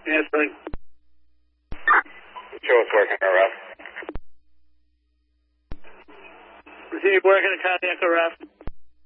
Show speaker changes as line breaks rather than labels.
Answering.
Show us working RF.
Continue working at cardiac arrest.